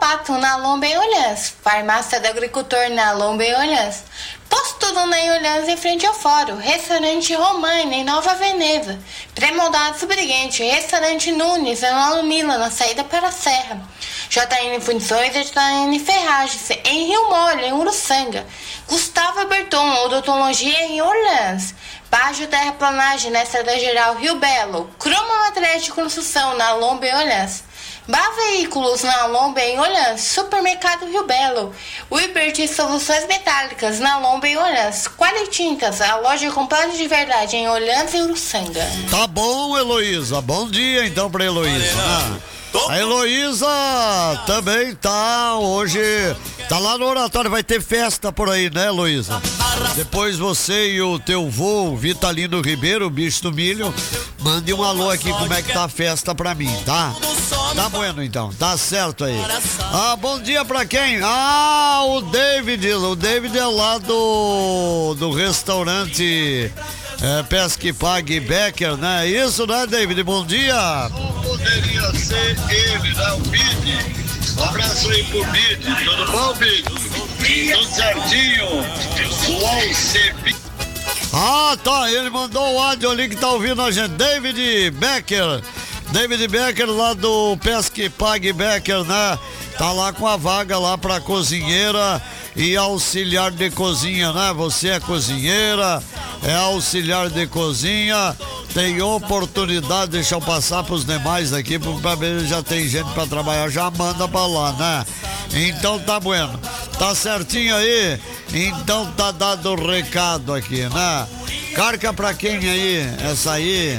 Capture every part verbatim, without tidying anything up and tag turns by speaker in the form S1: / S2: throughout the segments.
S1: Pato, na Lomba em Olhãs. Farmácia do Agricultor, na Lomba em Olhãs. Posto Luna em Olhãs, em frente ao Fórum. Restaurante Romaina, em Nova Veneza. Pré-moldados Briguente. Restaurante Nunes, na Lumila, na saída para a Serra. J N Fundições e J N Ferragens, em Rio Mole, em Uruçanga. Gustavo Berton, Odontologia, em Orleans. Bajo Terraplanagem, na Estrada Geral Rio Belo. Croma Materiais de Construção, na Lomba em Olhãs. Bá Veículos, na Lomba em Olhãs. Supermercado Rio Belo. Wibert Soluções Metálicas, na Lomba em Olhãs. Qualitintas, a loja completa de verdade em Olhãs e Uruçanga.
S2: Tá bom, Heloísa. Bom dia então pra Heloísa, né? A Heloísa também tá hoje, tá lá no oratório, vai ter festa por aí, né, Heloísa? Depois você e o teu vô, Vitalino Ribeiro, o bicho do milho, mande um alô aqui como é que tá a festa pra mim, tá? Tá bueno então, tá certo aí. Ah, bom dia pra quem? Ah, o David, o David é lá do, do restaurante é, Pesque Pague Becker, né? Isso, né, David? Bom dia.
S3: Poderia ser ele, né? O Bid. Um abraço aí pro Bid. Tudo bom, Bid? Tudo certinho? O Alcebi.
S2: Ah, tá. Ele mandou o áudio ali que tá ouvindo a gente. David Becker. David Becker lá do Pesque Pague Becker, né? Tá lá com a vaga lá pra cozinheira e auxiliar de cozinha, né? Você é cozinheira, é auxiliar de cozinha, tem oportunidade, deixa eu passar pros demais aqui, pra ver, já tem gente pra trabalhar, já manda pra lá, né? Então tá bueno, tá certinho aí? Então tá dado o recado aqui, né? Carca pra quem aí? Essa aí?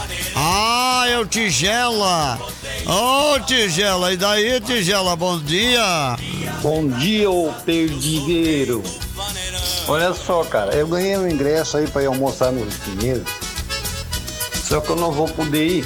S2: Ah, é o Tigela. Ô, oh, Tigela, e daí, Tigela, bom dia.
S4: Bom dia, ô perdideiro. Olha só, cara, eu ganhei um ingresso aí pra ir almoçar no Pinheiro. Só que eu não vou poder ir.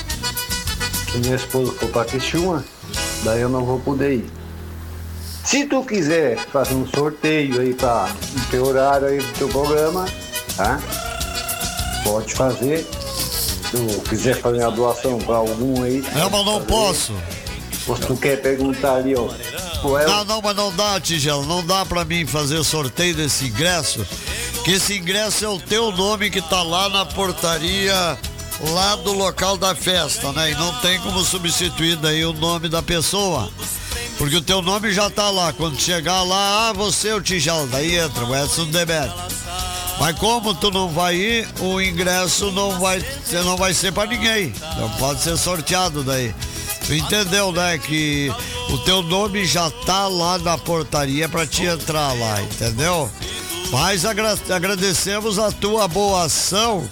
S4: Que minha esposa foi pra Criciúma, daí eu não vou poder ir. Se tu quiser fazer um sorteio aí pra o teu horário aí do teu programa, tá? Pode fazer. Se tu quiser fazer uma doação pra algum aí.
S2: Não, mas não posso.
S4: Ou se tu quer perguntar ali, ó. É...
S2: Não, não, mas não dá, Tigela, não dá pra mim fazer sorteio desse ingresso, que esse ingresso é o teu nome que tá lá na portaria, lá do local da festa, né? E não tem como substituir daí o nome da pessoa, porque o teu nome já tá lá. Quando chegar lá, ah, você é o Tigela, daí entra o Edson Demet. Mas como tu não vai ir, o ingresso não vai, não vai ser pra ninguém, não pode ser sorteado daí. Tu entendeu, né? Que o teu nome já tá lá na portaria pra te entrar lá, entendeu? Mas agra- agradecemos a tua boa ação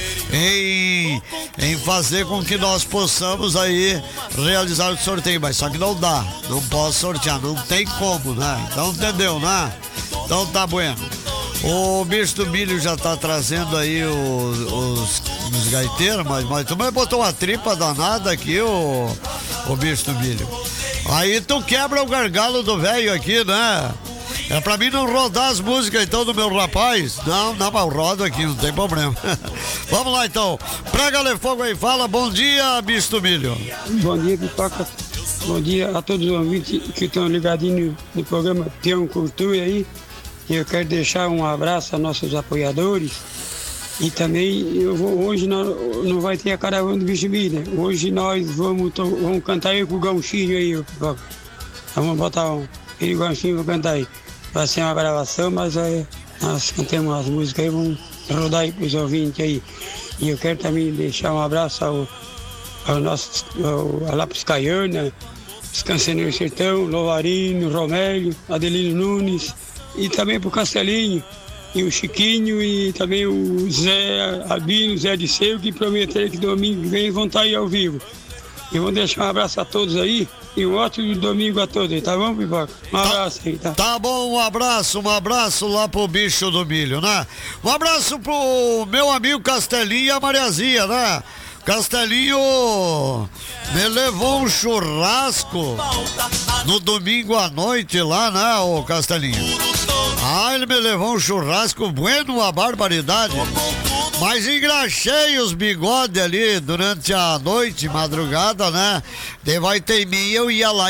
S2: em, em fazer com que nós possamos aí realizar o sorteio, mas só que não dá, não posso sortear, não tem como, né? Então entendeu, né? Então tá bueno. O bicho do milho já tá trazendo aí os, os, os gaiteiros, mas, mas tu botou uma tripa danada aqui, o, o bicho do milho. Aí tu quebra o gargalo do velho aqui, né? É pra mim não rodar as músicas então do meu rapaz. Não, não, mas eu rodo aqui, não tem problema. Vamos lá então. Prega-lhe fogo aí, fala, bom dia, bicho do milho.
S5: Bom dia, Pipoca. Bom dia a todos os ouvintes que estão ligadinhos no programa Peão Cultura aí. Eu quero deixar um abraço a nossos apoiadores e também eu vou, hoje não, não vai ter a caravana do Bicho Milho. Hoje nós vamos, to, vamos cantar aí com o ganchinho aí. Vamos botar um aquele ganchinho, vou cantar aí. Vai ser uma gravação, mas é, nós cantamos as músicas aí, vamos rodar aí para os ouvintes aí. E eu quero também deixar um abraço ao, ao nosso, ao, lá para os Caiana, os Canceneiros Sertão, Louvarino, Romélio, Adelino Nunes. E também pro Castelinho, e o Chiquinho, e também o Zé Albino, Zé Disseu, que prometeram que domingo que vem vão estar aí ao vivo. E vou deixar um abraço a todos aí, e um ótimo domingo a todos aí, tá bom, Pipoca? Um abraço aí, tá?
S2: Tá bom, um abraço, um abraço lá pro bicho do milho, né? Um abraço pro meu amigo Castelinho e a Mariazinha, né? Castelinho me levou um churrasco no domingo à noite lá, né, ô Castelinho? Ah, ele me levou um churrasco bueno, uma barbaridade. Mas engraxei os bigodes ali durante a noite, madrugada, né? De vai ter mim, eu ia lá